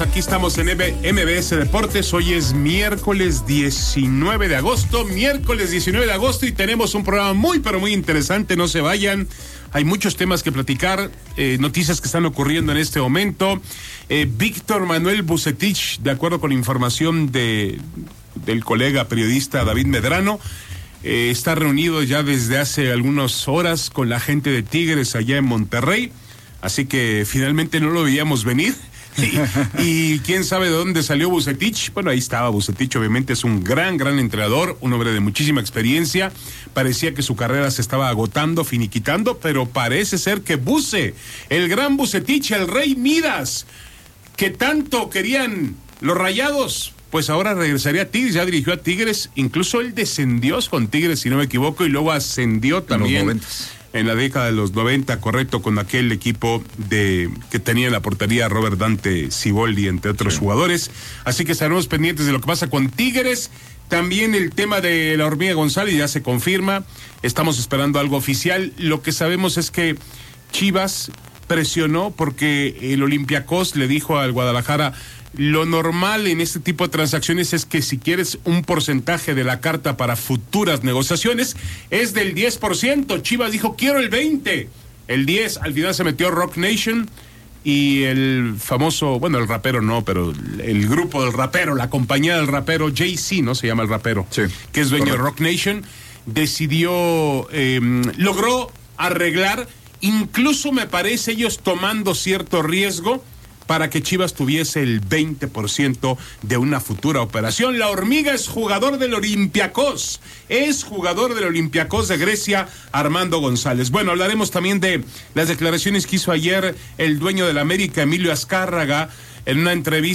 amigos, aquí estamos en MBS Deportes. Hoy es miércoles 19 de agosto, y tenemos un programa muy, pero muy interesante. No se vayan, hay muchos temas que platicar, noticias que están ocurriendo en este momento. Víctor Manuel Vucetich, de acuerdo con información del colega periodista David Medrano, está reunido ya desde hace algunas horas con la gente de Tigres allá en Monterrey. Así que finalmente no lo veíamos venir. Y quién sabe de dónde salió Vucetich. Bueno, ahí estaba Vucetich, obviamente es un gran entrenador, un hombre de muchísima experiencia. Parecía que su carrera se estaba agotando, finiquitando, pero parece ser que el gran Vucetich, el rey Midas, que tanto querían los Rayados, pues ahora regresaría a Tigres. Ya dirigió a Tigres, incluso él descendió con Tigres, si no me equivoco, y luego ascendió también en la década de los 90, correcto, con aquel equipo que tenía en la portería Robert Dante Siboldi, entre otros jugadores. Así que estaremos pendientes de lo que pasa con Tigres. También el tema de la Hormiga González ya se confirma. Estamos esperando algo oficial. Lo que sabemos es que Chivas presionó porque el Olympiacos le dijo al Guadalajara: lo normal en este tipo de transacciones es que si quieres un porcentaje de la carta para futuras negociaciones es del 10%. Chivas dijo: quiero el 20%. El 10%, al final se metió Rock Nation y el famoso, bueno, el rapero no, pero el grupo del rapero, la compañía del rapero, Jay-Z, ¿no? Se llama el rapero, sí, que es dueño de Rock Nation, decidió, logró arreglar, incluso me parece ellos tomando cierto riesgo, para que Chivas tuviese el 20% de una futura operación. La Hormiga es jugador del Olympiacos. Es jugador del Olympiacos de Grecia, Armando González. Bueno, hablaremos también de las declaraciones que hizo ayer el dueño del América, Emilio Azcárraga, en una entrevista